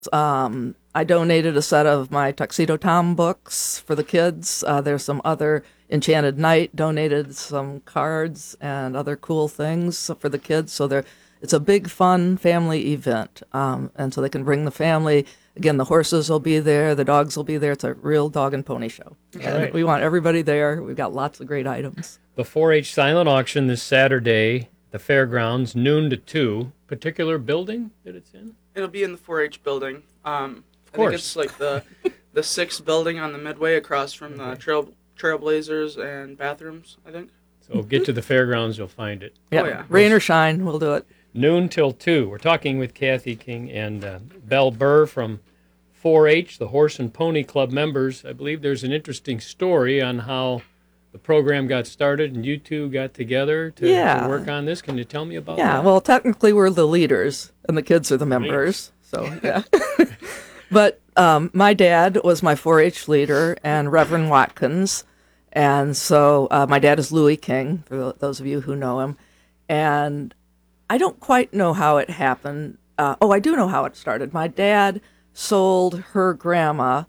I donated a set of my Tuxedo Tom books for the kids. There's some other Enchanted Knight donated some cards and other cool things for the kids. So it's a big, fun family event, and so they can bring the family. Again, the horses will be there, the dogs will be there. It's a real dog and pony show. And right. we want everybody there. We've got lots of great items. The 4-H silent auction this Saturday, the fairgrounds, noon to 2. Particular building that it's in? It'll be in the 4-H building. I course. think it's like the sixth building on the Midway across from the Trailblazers and bathrooms, I think. So get to the fairgrounds, you'll find it. Yeah. Oh, yeah. Rain or shine, we'll do it. Noon till 2. We're talking with Kathy King and Belle Burr from 4-H, the Horse and Pony Club members. I believe there's an interesting story on how the program got started and you two got together to work on this. Can you tell me about that? Yeah, well, technically we're the leaders and the kids are the members. So, yeah. But my dad was my 4-H leader and Reverend Watkins. And so my dad is Louis King, for those of you who know him. And I don't quite know how it happened. I do know how it started. My dad sold her grandma,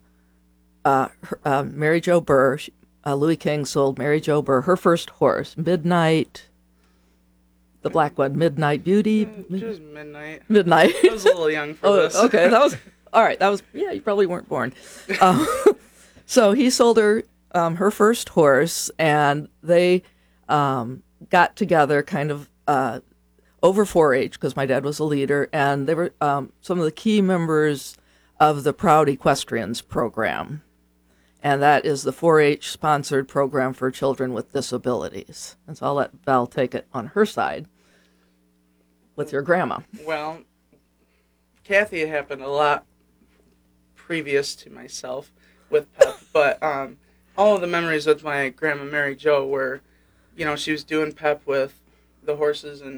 Mary Jo Burr. Louis King sold Mary Jo Burr her first horse, Midnight, the black one, Midnight Beauty. It was midnight. Midnight. I was a little young for this. Okay, that was all right. That was you probably weren't born. So he sold her her first horse, and they got together kind of over 4-H because my dad was a leader, and they were some of the key members of the Proud Equestrians program. And that is the 4-H sponsored program for children with disabilities. And so I'll let Val take it on her side with your grandma. Well, Kathy happened a lot previous to myself with Pep, but all of the memories with my grandma Mary Jo were, she was doing Pep with the horses and